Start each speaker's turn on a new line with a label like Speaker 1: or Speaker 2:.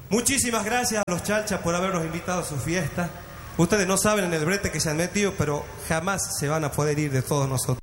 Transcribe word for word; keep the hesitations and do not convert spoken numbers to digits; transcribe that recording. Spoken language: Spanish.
Speaker 1: Muchísimas gracias a los Chalchas por habernos invitado a su fiesta. Ustedes no saben en el brete que se han metido, pero jamás se van a poder ir de todos nosotros.